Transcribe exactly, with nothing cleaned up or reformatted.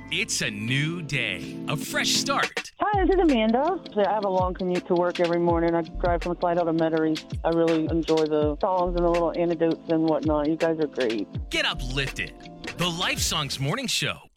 It's a new day, a fresh start. Hi, this is Amanda. I have a long commute to work every morning. I drive from Slidell to Metairie. I really enjoy the songs and the little anecdotes and whatnot. You guys are great. Get uplifted. The Life Songs Morning Show